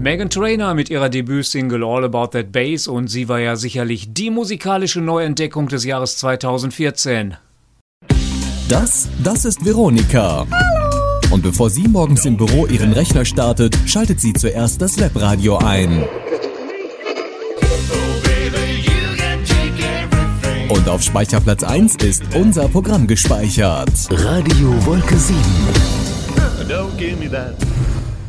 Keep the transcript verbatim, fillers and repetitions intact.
Meghan Trainor mit ihrer Debütsingle All About That Bass, und sie war ja sicherlich die musikalische Neuentdeckung des Jahres zweitausendvierzehn. Das, das ist Veronika. Hallo. Und bevor sie morgens im Büro ihren Rechner startet, schaltet sie zuerst das Webradio ein. Und auf Speicherplatz eins ist unser Programm gespeichert. Radio Wolke sieben. Don't give me that.